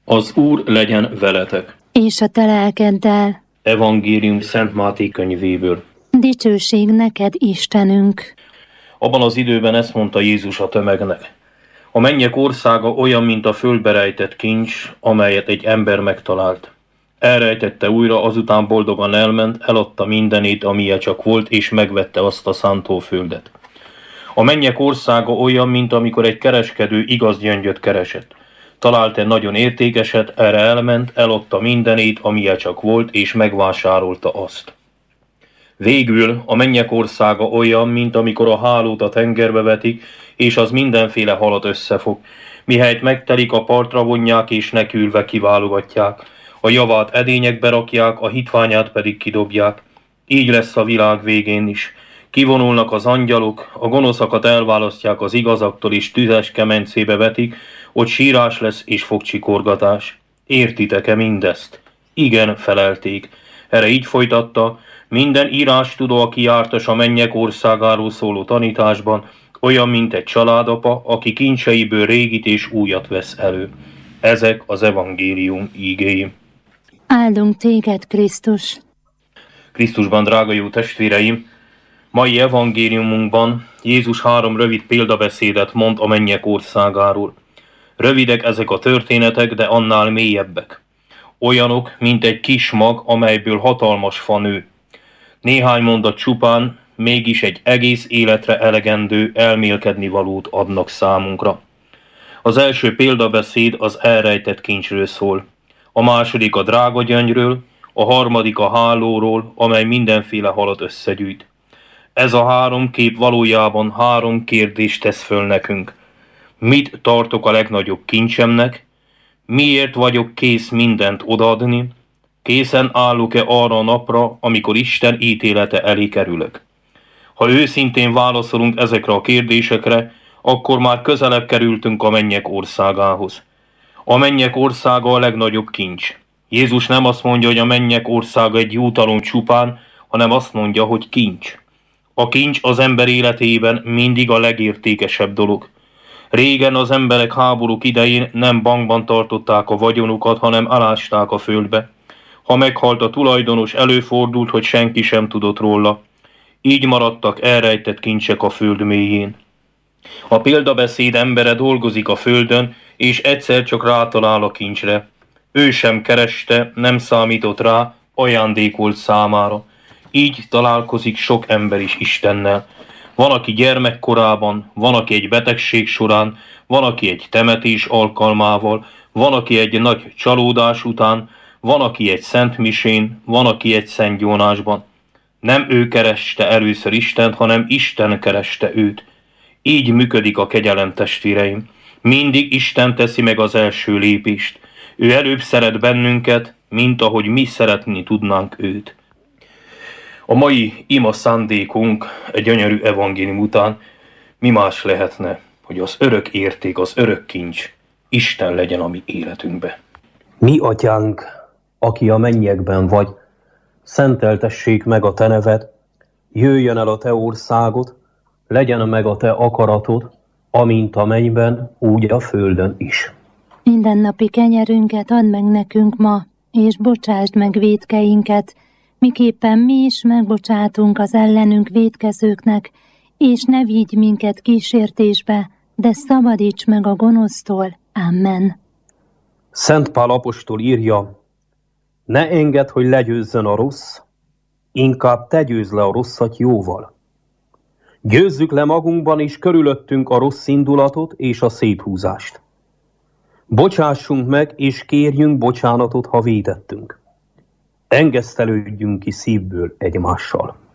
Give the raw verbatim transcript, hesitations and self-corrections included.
Az Úr legyen veletek. És a te lelkeddel. Evangélium Szent Máté könyvéből. Dicsőség neked, Istenünk! Abban az időben ezt mondta Jézus a tömegnek. A mennyek országa olyan, mint a földbe rejtett kincs, amelyet egy ember megtalált. Elrejtette újra, azután boldogan elment, eladta mindenét, amilyen csak volt, és megvette azt a szántóföldet. A mennyek országa olyan, mint amikor egy kereskedő igaz gyöngyöt keresett. Talált egy nagyon értékeset, erre elment, eladta mindenét, amilyen csak volt, és megvásárolta azt. Végül a mennyek országa olyan, mint amikor a hálót a tengerbe vetik, és az mindenféle halat összefog. Mihelyt megtelik, a partra vonják, és nekülve kiválogatják. A javát edényekbe rakják, a hitványát pedig kidobják. Így lesz a világ végén is. Kivonulnak az angyalok, a gonoszakat elválasztják az igazaktól, és tüzes kemencébe vetik, ott sírás lesz és fogcsikorgatás. Értitek-e mindezt? Igen, felelték. Erre így folytatta: minden írástudó, aki jártas a mennyek országáról szóló tanításban, olyan, mint egy családapa, aki kincseiből régit és újat vesz elő. Ezek az evangélium ígéi. Áldunk téged, Krisztus! Krisztusban, drága jó testvéreim, mai evangéliumunkban Jézus három rövid példabeszédet mond a mennyek országáról. Rövidek ezek a történetek, de annál mélyebbek. Olyanok, mint egy kis mag, amelyből hatalmas fa nő. Néhány mondat csupán, mégis egy egész életre elegendő elmélkedni valót adnak számunkra. Az első példabeszéd az elrejtett kincsről szól. A második a drága gyöngyről, a harmadik a hálóról, amely mindenféle halat összegyűjt. Ez a három kép valójában három kérdést tesz föl nekünk. Mit tartok a legnagyobb kincsemnek? Miért vagyok kész mindent odaadni? Készen állok-e arra a napra, amikor Isten ítélete elé kerülök? Ha őszintén válaszolunk ezekre a kérdésekre, akkor már közelebb kerültünk a mennyek országához. A mennyek országa a legnagyobb kincs. Jézus nem azt mondja, hogy a mennyek országa egy jutalom csupán, hanem azt mondja, hogy kincs. A kincs az ember életében mindig a legértékesebb dolog. Régen az emberek háborúk idején nem bankban tartották a vagyonukat, hanem elásták a földbe. Ha meghalt a tulajdonos, előfordult, hogy senki sem tudott róla. Így maradtak elrejtett kincsek a föld mélyén. A példabeszéd embere dolgozik a földön, és egyszer csak rátalál a kincsre. Ő sem kereste, nem számított rá, ajándékolt számára. Így találkozik sok ember is Istennel. Van, aki gyermekkorában, van, aki egy betegség során, van, aki egy temetés alkalmával, van, aki egy nagy csalódás után, van, aki egy szentmisén, van, aki egy szentgyónásban. Nem ő kereste először Istent, hanem Isten kereste őt. Így működik a kegyelem, testvéreim. Mindig Isten teszi meg az első lépést. Ő előbb szeret bennünket, mint ahogy mi szeretni tudnánk őt. A mai ima szándékunk egy gyönyörű evangélium után mi más lehetne, hogy az örök érték, az örök kincs Isten legyen a mi életünkbe. Mi atyánk, aki a mennyekben vagy, szenteltessék meg a te neved, jöjjön el a te országod, legyen meg a te akaratod, amint a mennyben, úgy a földön is. Mindennapi kenyerünket add meg nekünk ma, és bocsásd meg vétkeinket, miképpen mi is megbocsátunk az ellenünk vétkezőknek, és ne vigy minket kísértésbe, de szabadíts meg a gonosztól. Amen. Szent Pál apostol írja: ne engedd, hogy legyőzzön a rossz, inkább te győzd le a rosszat jóval. Győzzük le magunkban és körülöttünk a rossz indulatot és a széthúzást. Bocsássunk meg és kérjünk bocsánatot, ha vétettünk. Engesztelődjünk ki szívből egymással.